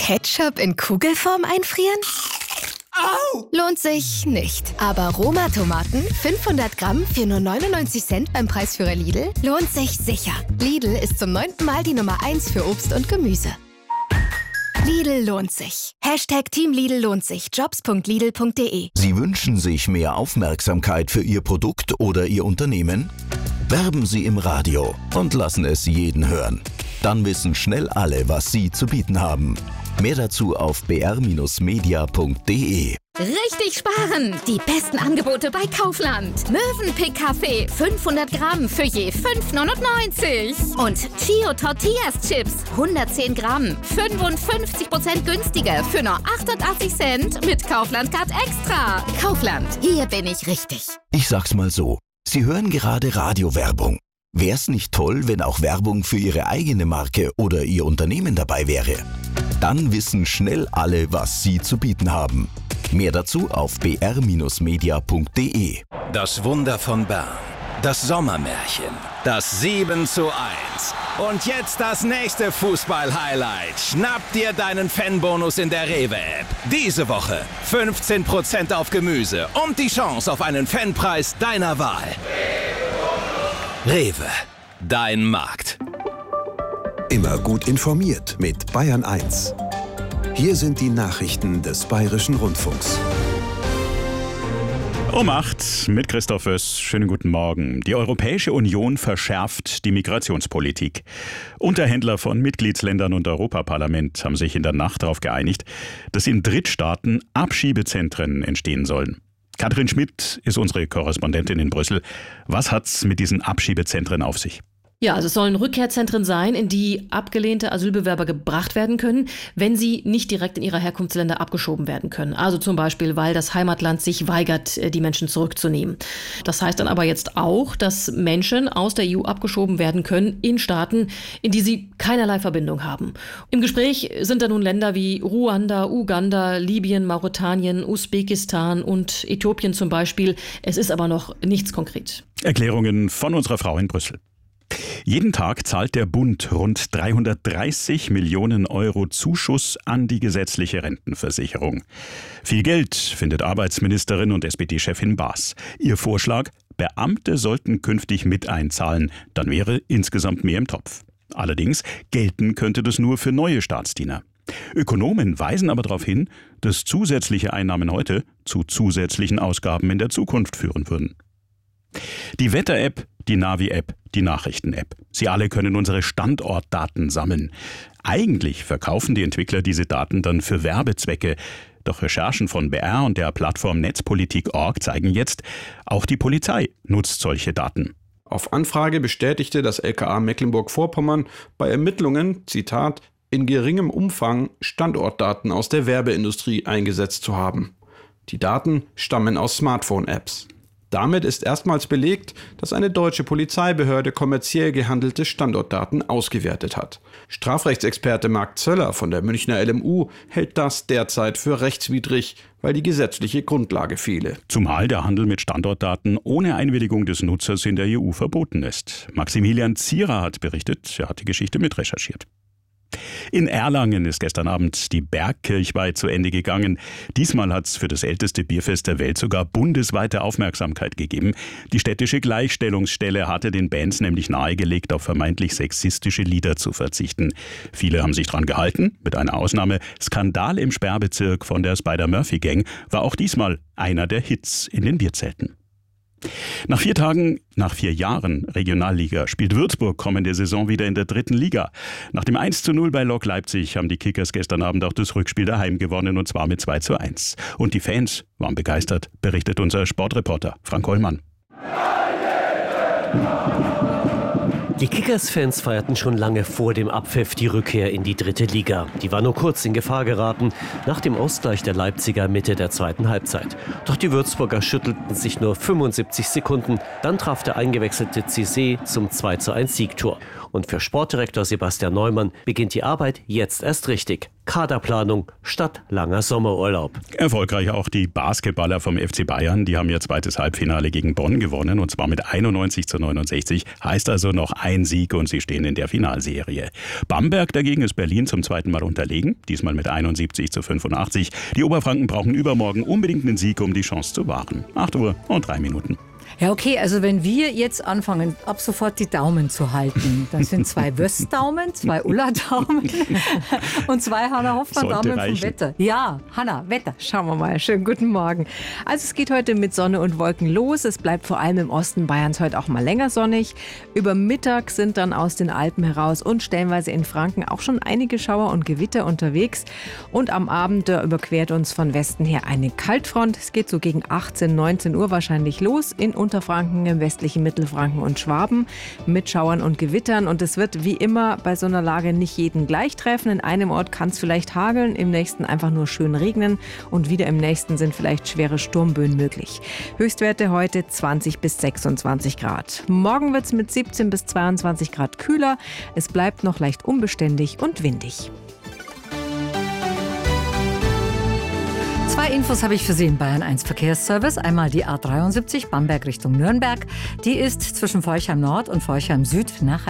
Ketchup in Kugelform einfrieren? Au! Lohnt sich nicht. Aber Roma-Tomaten, 500 Gramm für nur 99 Cent beim Preisführer Lidl, lohnt sich sicher. Lidl ist zum 9. Mal die Nummer 1 für Obst und Gemüse. Lidl lohnt sich. #Team Lidl lohnt sich. Jobs.lidl.de. Sie wünschen sich mehr Aufmerksamkeit für Ihr Produkt oder Ihr Unternehmen? Werben Sie im Radio und lassen es jeden hören. Dann wissen schnell alle, was Sie zu bieten haben. Mehr dazu auf br-media.de. Richtig sparen! Die besten Angebote bei Kaufland. Mövenpick Kaffee 500 Gramm für je 5,99. Und Chio Tortillas Chips 110 Gramm 55% günstiger für nur 88 Cent mit Kaufland Card Extra. Kaufland, hier bin ich richtig. Ich sag's mal so, Sie hören gerade Radiowerbung. Wär's nicht toll, wenn auch Werbung für Ihre eigene Marke oder Ihr Unternehmen dabei wäre? Dann wissen schnell alle, was Sie zu bieten haben. Mehr dazu auf br-media.de. Das Wunder von Bern. Das Sommermärchen. Das 7:1. Und jetzt das nächste Fußball-Highlight. Schnapp dir deinen Fanbonus in der Rewe-App. Diese Woche 15% auf Gemüse und die Chance auf einen Fanpreis deiner Wahl. Rewe. Dein Markt. Immer gut informiert mit Bayern 1. Hier sind die Nachrichten des Bayerischen Rundfunks. Um 8 mit Christoph Oess. Schönen guten Morgen. Die Europäische Union verschärft die Migrationspolitik. Unterhändler von Mitgliedsländern und Europaparlament haben sich in der Nacht darauf geeinigt, dass in Drittstaaten Abschiebezentren entstehen sollen. Katrin Schmidt ist unsere Korrespondentin in Brüssel. Was hat's mit diesen Abschiebezentren auf sich? Ja, also es sollen Rückkehrzentren sein, in die abgelehnte Asylbewerber gebracht werden können, wenn sie nicht direkt in ihre Herkunftsländer abgeschoben werden können. Also zum Beispiel, weil das Heimatland sich weigert, die Menschen zurückzunehmen. Das heißt dann aber jetzt auch, dass Menschen aus der EU abgeschoben werden können in Staaten, in die sie keinerlei Verbindung haben. Im Gespräch sind da nun Länder wie Ruanda, Uganda, Libyen, Mauretanien, Usbekistan und Äthiopien zum Beispiel. Es ist aber noch nichts konkret. Erklärungen von unserer Frau in Brüssel. Jeden Tag zahlt der Bund rund 330 Millionen Euro Zuschuss an die gesetzliche Rentenversicherung. Viel Geld, findet Arbeitsministerin und SPD-Chefin Baas. Ihr Vorschlag: Beamte sollten künftig mit einzahlen, dann wäre insgesamt mehr im Topf. Allerdings gelten könnte das nur für neue Staatsdiener. Ökonomen weisen aber darauf hin, dass zusätzliche Einnahmen heute zu zusätzlichen Ausgaben in der Zukunft führen würden. Die Wetter-App, die Navi-App, die Nachrichten-App. Sie alle können unsere Standortdaten sammeln. Eigentlich verkaufen die Entwickler diese Daten dann für Werbezwecke. Doch Recherchen von BR und der Plattform Netzpolitik.org zeigen jetzt, auch die Polizei nutzt solche Daten. Auf Anfrage bestätigte das LKA Mecklenburg-Vorpommern bei Ermittlungen, Zitat, in geringem Umfang Standortdaten aus der Werbeindustrie eingesetzt zu haben. Die Daten stammen aus Smartphone-Apps. Damit ist erstmals belegt, dass eine deutsche Polizeibehörde kommerziell gehandelte Standortdaten ausgewertet hat. Strafrechtsexperte Marc Zöller von der Münchner LMU hält das derzeit für rechtswidrig, weil die gesetzliche Grundlage fehle. Zumal der Handel mit Standortdaten ohne Einwilligung des Nutzers in der EU verboten ist. Maximilian Zierer hat berichtet, er hat die Geschichte mitrecherchiert. In Erlangen ist gestern Abend die Bergkirchweih zu Ende gegangen. Diesmal hat es für das älteste Bierfest der Welt sogar bundesweite Aufmerksamkeit gegeben. Die städtische Gleichstellungsstelle hatte den Bands nämlich nahegelegt, auf vermeintlich sexistische Lieder zu verzichten. Viele haben sich dran gehalten, mit einer Ausnahme. Skandal im Sperrbezirk von der Spider-Murphy-Gang war auch diesmal einer der Hits in den Bierzelten. Nach 4 Jahren Regionalliga spielt Würzburg kommende Saison wieder in der 3. Liga. Nach dem 1:0 bei Lok Leipzig haben die Kickers gestern Abend auch das Rückspiel daheim gewonnen, und zwar mit 2:1. Und die Fans waren begeistert, berichtet unser Sportreporter Frank Hollmann. Die Kickers-Fans feierten schon lange vor dem Abpfiff die Rückkehr in die 3. Liga. Die war nur kurz in Gefahr geraten, nach dem Ausgleich der Leipziger Mitte der 2. Halbzeit. Doch die Würzburger schüttelten sich nur 75 Sekunden. Dann traf der eingewechselte Cissé zum 2:1 Siegtor. Und für Sportdirektor Sebastian Neumann beginnt die Arbeit jetzt erst richtig. Kaderplanung statt langer Sommerurlaub. Erfolgreich auch die Basketballer vom FC Bayern. Die haben ihr zweites Halbfinale gegen Bonn gewonnen und zwar mit 91:69. Heißt also noch ein Sieg und sie stehen in der Finalserie. Bamberg dagegen ist Berlin zum zweiten Mal unterlegen. Diesmal mit 71:85. Die Oberfranken brauchen übermorgen unbedingt einen Sieg, um die Chance zu wahren. 8:03 Minuten. Ja, okay, also wenn wir jetzt anfangen, ab sofort die Daumen zu halten, das sind 2 Wöst-Daumen, 2 Ulla-Daumen und 2 Hanna-Hoffmann-Daumen vom Wetter. Ja, Hanna, Wetter, schauen wir mal. Schönen guten Morgen. Also es geht heute mit Sonne und Wolken los. Es bleibt vor allem im Osten Bayerns heute auch mal länger sonnig. Über Mittag sind dann aus den Alpen heraus und stellenweise in Franken auch schon einige Schauer und Gewitter unterwegs. Und am Abend überquert uns von Westen her eine Kaltfront. Es geht so gegen 18, 19 Uhr wahrscheinlich los in Unterfranken, im westlichen Mittelfranken und Schwaben mit Schauern und Gewittern. Und es wird wie immer bei so einer Lage nicht jeden gleich treffen. In einem Ort kann es vielleicht hageln, im nächsten einfach nur schön regnen und wieder im nächsten sind vielleicht schwere Sturmböen möglich. Höchstwerte heute 20 bis 26 Grad. Morgen wird es mit 17 bis 22 Grad kühler. Es bleibt noch leicht unbeständig und windig. 2 Infos habe ich für Sie im Bayern 1 Verkehrsservice. Einmal die A73 Bamberg Richtung Nürnberg. Die ist zwischen Forchheim Nord und Forchheim Süd nach